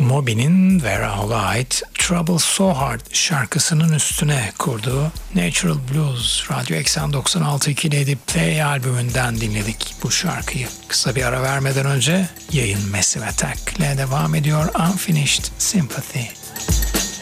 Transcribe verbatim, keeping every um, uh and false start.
Moby'nin Where All'a ait Trouble So Hard şarkısının üstüne kurduğu Natural Blues Radyo Eksen doksan altı nokta iki Lady Play albümünden dinledik bu şarkıyı. Kısa bir ara vermeden önce yayın Massive Attack ile devam ediyor. Unfinished Sympathy.